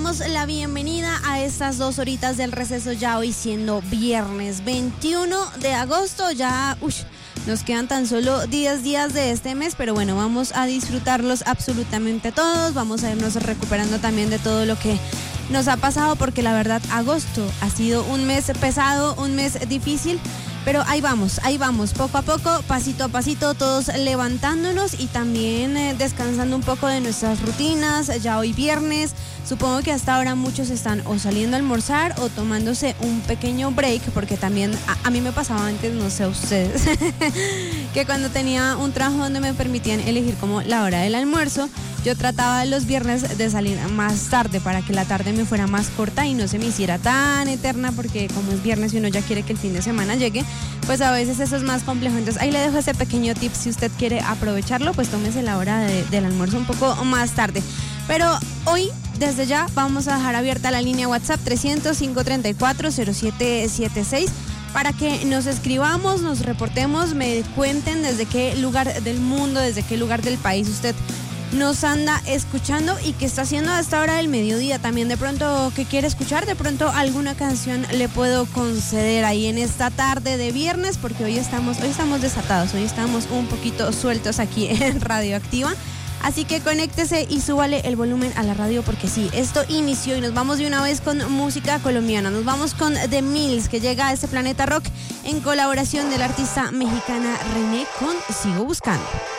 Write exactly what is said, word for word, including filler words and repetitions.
damos la bienvenida a estas dos horitas del receso, ya hoy siendo viernes veintiuno de agosto. Ya uy, nos quedan tan solo diez días de este mes, pero bueno, vamos a disfrutarlos absolutamente todos. Vamos a irnos recuperando también de todo lo que nos ha pasado, porque la verdad agosto ha sido un mes pesado, un mes difícil. Pero ahí vamos, ahí vamos, poco a poco, pasito a pasito, todos levantándonos y también eh, descansando un poco de nuestras rutinas. Ya hoy viernes, supongo que hasta ahora muchos están o saliendo a almorzar o tomándose un pequeño break, porque también a, a mí me pasaba antes, no sé a ustedes, que cuando tenía un trabajo donde me permitían elegir como la hora del almuerzo, yo trataba los viernes de salir más tarde para que la tarde me fuera más corta y no se me hiciera tan eterna, porque como es viernes y uno ya quiere que el fin de semana llegue, pues a veces eso es más complejo. Entonces ahí le dejo ese pequeño tip: si usted quiere aprovecharlo, pues tómese la hora de, del almuerzo un poco más tarde. Pero hoy, desde ya, vamos a dejar abierta la línea WhatsApp trescientos, cinco treinta y cuatro, cero siete siete seis para que nos escribamos, nos reportemos, me cuenten desde qué lugar del mundo, desde qué lugar del país usted nos anda escuchando y qué está haciendo a esta hora del mediodía. También de pronto que quiere escuchar, de pronto alguna canción le puedo conceder ahí en esta tarde de viernes, porque hoy estamos, hoy estamos desatados, hoy estamos un poquito sueltos aquí en Radioactiva. Así que conéctese y súbale el volumen a la radio, porque sí, esto inició y nos vamos de una vez con música colombiana. Nos vamos con The Mills, que llega a este Planeta Rock en colaboración de la artista mexicana René con Sigo Buscando.